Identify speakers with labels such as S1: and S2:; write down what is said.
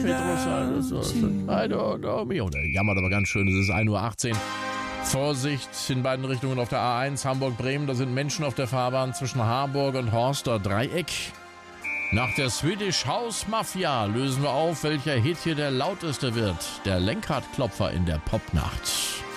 S1: Petrus sein. I don't know me. Oh, der jammert aber ganz schön. Es ist 1:18 Uhr. Vorsicht in beiden Richtungen auf der A1 Hamburg-Bremen. Da sind Menschen auf der Fahrbahn zwischen Harburg und Horster Dreieck. Nach der Swedish House Mafia lösen wir auf, welcher Hit hier der lauteste wird. Der Lenkradklopfer in der Popnacht.